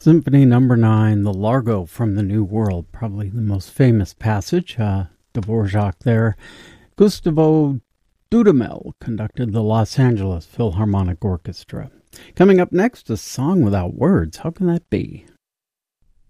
Symphony Number 9, the Largo from the New World, probably the most famous passage. Dvorak there. Gustavo Dudamel conducted the Los Angeles Philharmonic Orchestra. Coming up next, A Song Without Words. How can that be?